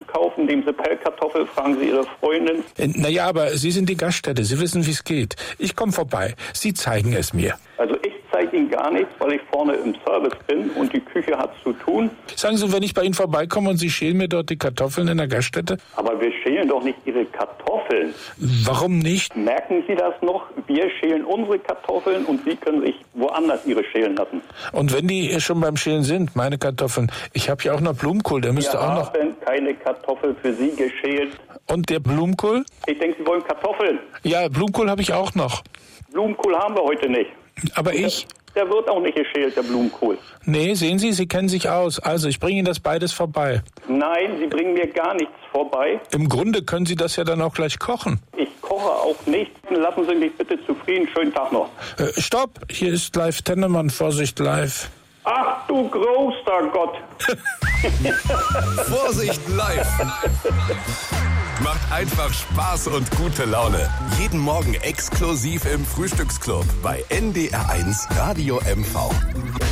kaufen, nehmen Sie Pellkartoffel, fragen Sie Ihre Freundin. Naja, aber Sie sind die Gaststätte, Sie wissen, wie es geht. Ich komme vorbei, Sie zeigen es mir. Also ich zeige Ihnen gar nichts, weil ich vorne im Service bin und die Küche hat zu tun. Sagen Sie, wenn ich bei Ihnen vorbeikomme und Sie schälen mir dort die Kartoffeln in der Gaststätte? Aber wir schälen doch nicht Ihre Kartoffeln. Warum nicht? Merken Sie das noch? Wir schälen unsere Kartoffeln und Sie können sich woanders Ihre schälen lassen. Und wenn die schon beim Schälen sind, meine Kartoffeln, ich habe ja auch noch Blumenkohl, der müsste auch noch... Wir haben keine Kartoffel für Sie geschält. Und der Blumenkohl? Ich denke, Sie wollen Kartoffeln. Ja, Blumenkohl habe ich auch noch. Blumenkohl haben wir heute nicht. Aber ich... Der wird auch nicht geschält, der Blumenkohl. Nee, sehen Sie, Sie kennen sich aus. Also, ich bringe Ihnen das beides vorbei. Nein, Sie bringen mir gar nichts vorbei. Im Grunde können Sie das ja dann auch gleich kochen. Ich koche auch nicht. Lassen Sie mich bitte zufrieden. Schönen Tag noch. Stopp, hier ist live Tennemann, Vorsicht live. Ach du großer Gott. Vorsicht live. Macht einfach Spaß und gute Laune. Jeden Morgen exklusiv im Frühstücksclub bei NDR1 Radio MV.